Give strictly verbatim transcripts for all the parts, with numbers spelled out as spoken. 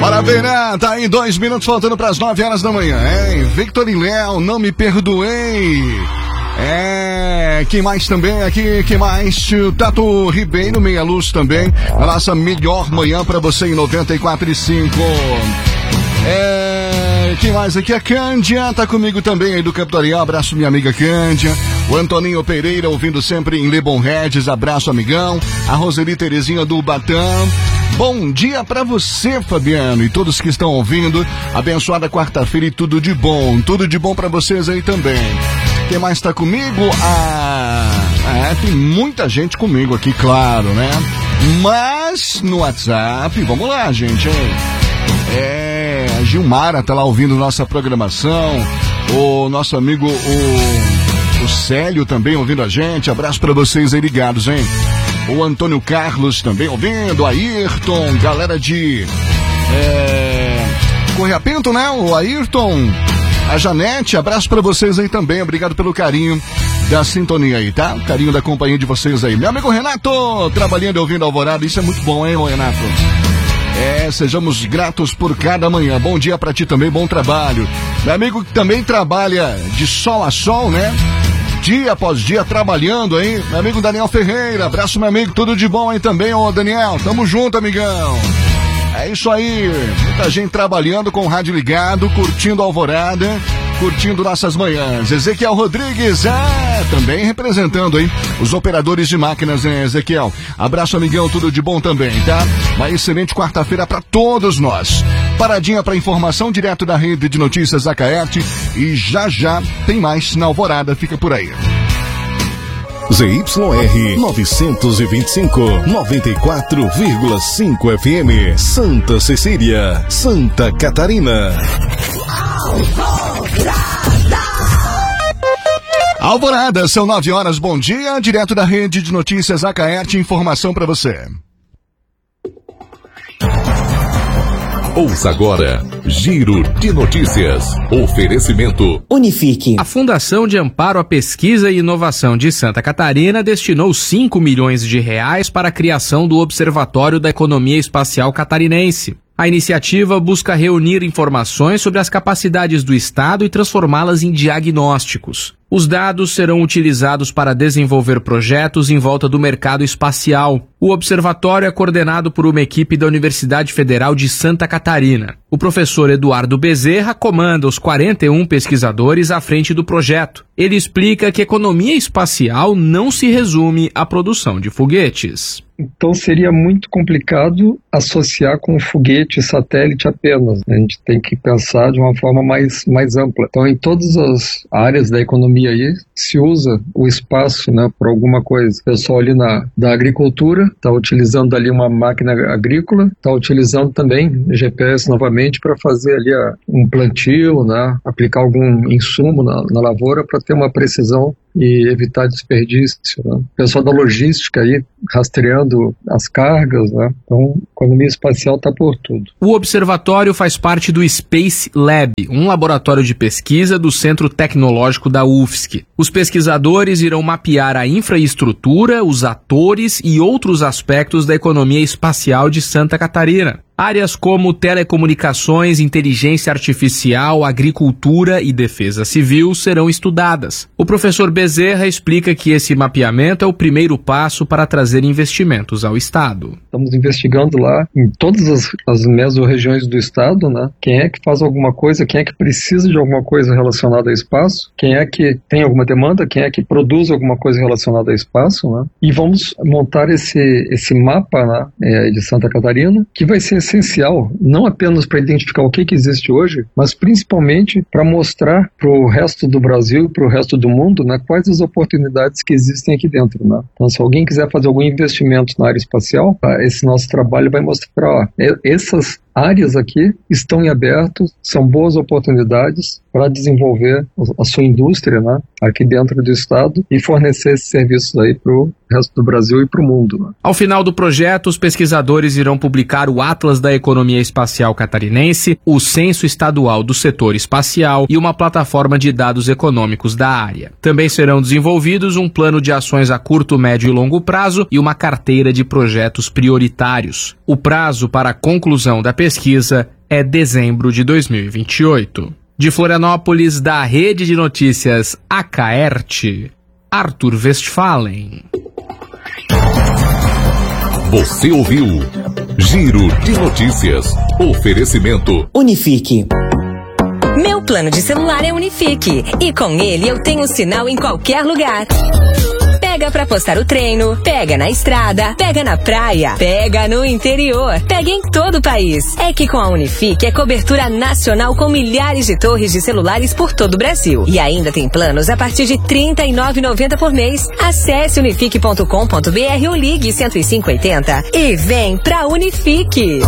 Maravilha, né? Tá aí dois minutos faltando para as nove horas da manhã, hein? Victor e Léo, não me perdoei. É, quem mais também aqui, quem mais? Tato Ribeiro, Meia Luz também. A nossa melhor manhã pra você em noventa e quatro e cinco. É, quem mais aqui? A Cândia tá comigo também aí do Capitolial. Abraço minha amiga Cândia. O Antoninho Pereira ouvindo sempre em Lebon Regis. Abraço amigão. A Roseli Terezinha do Ubatã. Bom dia pra você, Fabiano, e todos que estão ouvindo. Abençoada quarta-feira e tudo de bom. Tudo de bom pra vocês aí também. Quem mais tá comigo? Ah, é, tem muita gente comigo aqui, claro, né? Mas no WhatsApp, vamos lá, gente, hein? É, a Gilmara tá lá ouvindo nossa programação. O nosso amigo, o, o Célio também ouvindo a gente. Abraço pra vocês aí ligados, hein? O Antônio Carlos também ouvindo, a Ayrton, galera de é, Correia Pinto, né? O Ayrton, a Janete, abraço pra vocês aí também, obrigado pelo carinho da sintonia aí, tá? O carinho da companhia de vocês aí. Meu amigo Renato, trabalhando e ouvindo a Alvorada, isso é muito bom, hein, Renato? É, sejamos gratos por cada manhã. Bom dia pra ti também, bom trabalho. Meu amigo que também trabalha de sol a sol, né? Dia após dia trabalhando aí, meu amigo Daniel Ferreira, abraço meu amigo, tudo de bom aí também, ô Daniel, tamo junto, amigão. É isso aí, muita gente trabalhando com o rádio ligado, curtindo a Alvorada, curtindo nossas manhãs. Ezequiel Rodrigues, é, também representando aí os operadores de máquinas, né, Ezequiel? Abraço, amigão, tudo de bom também, tá? Uma excelente quarta-feira pra todos nós. Paradinha pra informação direto da rede de notícias Acaerte e já já tem mais na Alvorada, fica por aí. Z Y R novecentos e vinte e cinco, noventa e quatro vírgula cinco F M, Santa Cecília, Santa Catarina. Alvorada! Alvorada, são nove horas, bom dia, direto da rede de notícias Acaerte, informação pra você. Ouça agora, Giro de Notícias. Oferecimento Unifique. A Fundação de Amparo à Pesquisa e Inovação de Santa Catarina destinou cinco milhões de reais para a criação do Observatório da Economia Espacial Catarinense. A iniciativa busca reunir informações sobre as capacidades do Estado e transformá-las em diagnósticos. Os dados serão utilizados para desenvolver projetos em volta do mercado espacial. O observatório é coordenado por uma equipe da Universidade Federal de Santa Catarina. O professor Eduardo Bezerra comanda os quarenta e um pesquisadores à frente do projeto. Ele explica que economia espacial não se resume à produção de foguetes. Então seria muito complicado associar com foguete e satélite apenas. A gente tem que pensar de uma forma mais, mais ampla. Então em todas as áreas da economia aí se usa o espaço, né, para alguma coisa. O pessoal ali na, da agricultura está utilizando ali uma máquina agrícola, está utilizando também G P S novamente para fazer ali a, um plantio, né, aplicar algum insumo na, na lavoura para ter uma precisão e evitar desperdício, né? O pessoal da logística aí rastreando as cargas, né? Então, a economia espacial está por tudo. O observatório faz parte do Space Lab, um laboratório de pesquisa do Centro Tecnológico da U F S C. Os pesquisadores irão mapear a infraestrutura, os atores e outros aspectos da economia espacial de Santa Catarina. Áreas como telecomunicações, inteligência artificial, agricultura e defesa civil serão estudadas. O professor Bezerra explica que esse mapeamento é o primeiro passo para trazer investimentos ao Estado. Estamos investigando lá em todas as, as mesorregiões do Estado, né? Quem é que faz alguma coisa, quem é que precisa de alguma coisa relacionada ao espaço, quem é que tem alguma demanda, quem é que produz alguma coisa relacionada ao espaço, né? E vamos montar esse, esse mapa, né, é, de Santa Catarina, que vai ser essencial, não apenas para identificar o que, que existe hoje, mas principalmente para mostrar para o resto do Brasil e para o resto do mundo, né, quais as oportunidades que existem aqui dentro. Né? Então, se alguém quiser fazer algum investimento na área espacial, esse nosso trabalho vai mostrar, ó, essas áreas aqui estão em aberto, são boas oportunidades para desenvolver a sua indústria, né, aqui dentro do Estado e fornecer esses serviços aí para o resto do Brasil e para o mundo. Né. Ao final do projeto, os pesquisadores irão publicar o Atlas da Economia Espacial Catarinense, o Censo Estadual do Setor Espacial e uma plataforma de dados econômicos da área. Também serão desenvolvidos um plano de ações a curto, médio e longo prazo e uma carteira de projetos prioritários. O prazo para a conclusão da pesquisa é dezembro de dois mil e vinte e oito. De Florianópolis, da Rede de Notícias Acaerte, Arthur Westphalen. Você ouviu Giro de Notícias. Oferecimento Unifique. Meu plano de celular é Unifique e com ele eu tenho sinal em qualquer lugar. Pega pra postar o treino, pega na estrada, pega na praia, pega no interior, pega em todo o país. É que com a Unifique é cobertura nacional com milhares de torres de celulares por todo o Brasil. E ainda tem planos a partir de trinta e nove reais e noventa centavos por mês. Acesse unifique ponto com ponto br ou ligue cento e cinco oitenta e vem pra Unifique.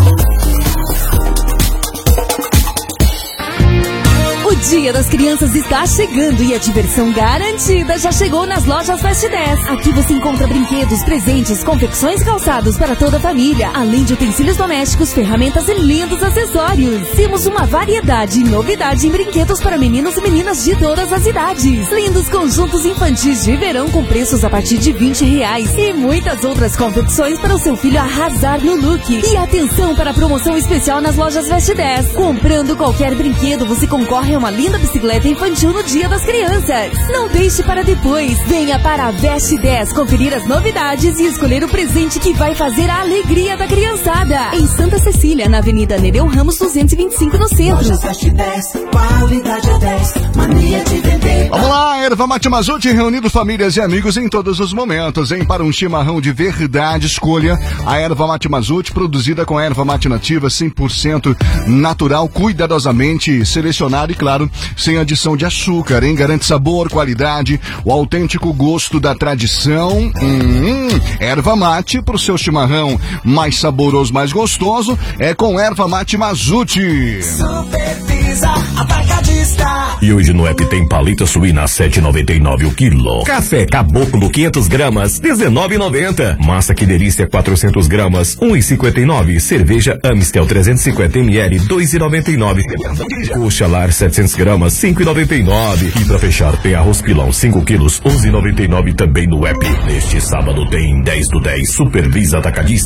O Dia das Crianças está chegando e a diversão garantida já chegou nas lojas Fast dez. Aqui você encontra brinquedos, presentes, confecções e calçados para toda a família, além de utensílios domésticos, ferramentas e lindos acessórios. Temos uma variedade e novidade em brinquedos para meninos e meninas de todas as idades. Lindos conjuntos infantis de verão com preços a partir de vinte reais e muitas outras confecções para o seu filho arrasar no look. E atenção para a promoção especial nas lojas Fast dez. Comprando qualquer brinquedo, você concorre a uma linda bicicleta infantil no Dia das Crianças. Não deixe para depois. Venha para a Veste dez conferir as novidades e escolher o presente que vai fazer a alegria da criançada. Em Santa Cecília, na Avenida Nereu Ramos duzentos e vinte e cinco, no centro. Veste dez, qualidade é dez, mania de vender. Vamos lá, Erva Mate Mazute, reunindo famílias e amigos em todos os momentos, hein? Para um chimarrão de verdade, escolha a Erva Mate Mazute, produzida com erva mate nativa cem por cento natural, cuidadosamente selecionada e, claro, sem adição de açúcar, hein? Garante sabor, qualidade, o autêntico gosto da tradição. Hum, erva mate pro seu chimarrão mais saboroso, mais gostoso, é com Erva Mate Mazute. Supervisa Atacadista. E hoje no app tem paleta suína sete reais e noventa e nove o quilo. Café Caboclo quinhentas gramas, dezenove reais e noventa centavos. Massa Que Delícia quatrocentas gramas, um real e cinquenta e nove centavos. Cerveja Amstel trezentos e cinquenta mililitros, dois reais e noventa e nove centavos. Coxa Lar setecentas gramas, cinco reais e noventa e nove centavos. E pra fechar tem arroz pilão cinco quilos, onze reais e noventa e nove centavos também no app. Neste sábado tem dez do dez Supervisa Atacadista.